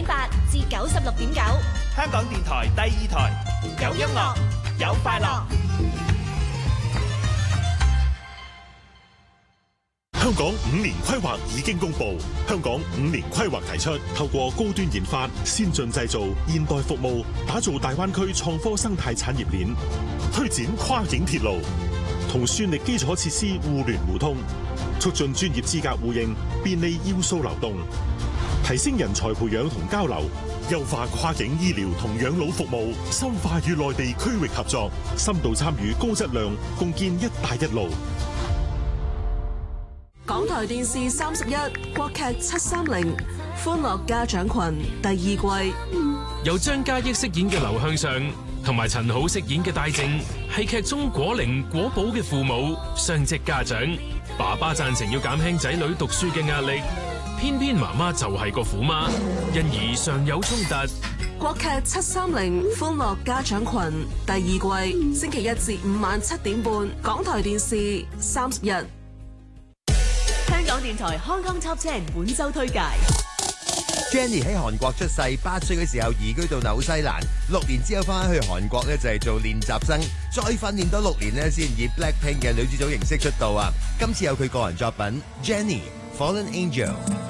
89.8至96.9， 香港電台第2台，有音樂，有快樂。 香港5年規劃已經公布，香港5年規劃提出，透過高端研發、先進製造、現代服務，打造大灣區創科生態產業鏈，推展跨境鐵路，同算力基礎設施互聯互通，促進專業資格互認，便利要素流動，提升人才培養同交流，優化跨境醫療同養老服務，深化與內地區域合作，深度參與高質量，共建一帶一路。 港台電視31國劇730歡樂家長群第2季， 由張嘉益飾演嘅劉向上同埋陳好飾演嘅戴正，係劇中果靈果寶嘅父母，雙職家長。爸爸贊成要減輕仔女讀書嘅壓力，偏偏媽媽就係個虎媽，因而常有衝突。 國劇730歡樂家長群第2季，星期1至5晚7點半，港台電視31。 香港電台康康 Top 10本周推介。 Jenny 喺韓國出世，8歲嘅時候移居到紐西蘭，6年之後翻去韓國咧就係做練習生，再訓練多6年咧先以 Blackpink 嘅女主組形式出道啊！今次有佢個人作品《Jenny Fallen Angel》。